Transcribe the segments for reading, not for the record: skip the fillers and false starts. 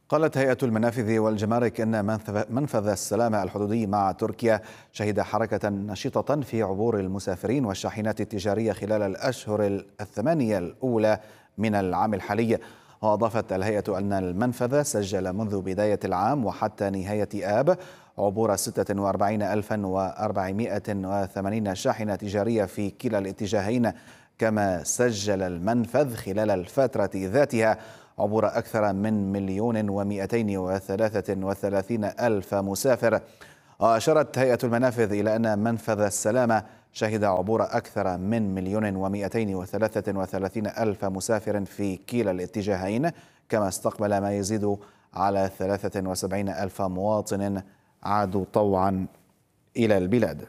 قالت هيئة المنافذ والجمارك إن منفذ السلامة الحدودي مع تركيا شهد حركة نشطة في عبور المسافرين والشاحنات التجارية خلال الأشهر الثمانية الأولى من العام الحالي. وأضافت الهيئة أن المنفذ سجل منذ بداية العام وحتى نهاية آب عبور 46480 شاحنة تجارية في كلا الاتجاهين، كما سجل المنفذ خلال الفترة ذاتها عبور أكثر من 1,233,000 مسافر. وأشارت هيئة المنافذ إلى أن منفذ السلامة شهد عبور أكثر من 1,233,000 مسافر في كلا الاتجاهين، كما استقبل ما يزيد على 73,000 مواطن عادوا طوعا إلى البلاد.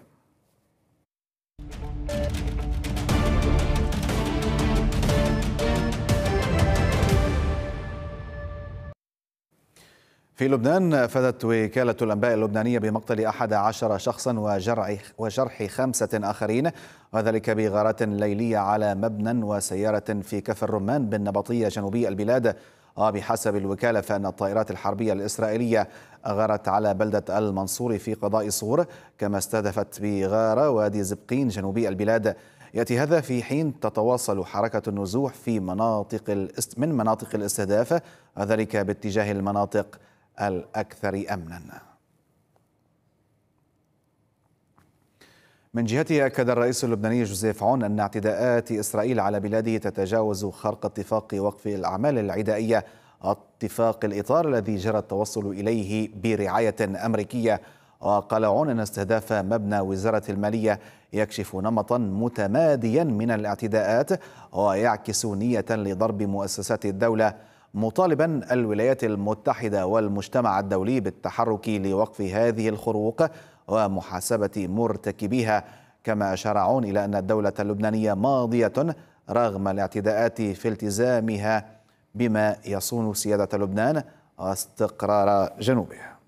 في لبنان أفادت وكالة الأنباء اللبنانية بمقتل 11 شخصا وجرح 5 آخرين، وذلك بغارات ليلية على مبنى وسيارة في كفر الرمان بالنبطية جنوبي البلاد. وبحسب الوكالة فإن الطائرات الحربية الإسرائيلية غارت على بلدة المنصور في قضاء صور، كما استهدفت بغارة وادي زبقين جنوبي البلاد. يأتي هذا في حين تتواصل حركة النزوح في من مناطق الاستهداف، وذلك باتجاه المناطق الأكثر أمنا. من جهته أكد الرئيس اللبناني جوزيف عون أن اعتداءات إسرائيل على بلاده تتجاوز خرق اتفاق وقف الأعمال العدائية، اتفاق الإطار الذي جرى التوصل إليه برعاية أمريكية. وقال عون أن استهداف مبنى وزارة المالية يكشف نمطا متماديا من الاعتداءات ويعكس نية لضرب مؤسسات الدولة، مطالبا الولايات المتحدة والمجتمع الدولي بالتحرك لوقف هذه الخروق ومحاسبة مرتكبيها. كما أشار عون إلى أن الدولة اللبنانية ماضية رغم الاعتداءات في التزامها بما يصون سيادة لبنان واستقرار جنوبه.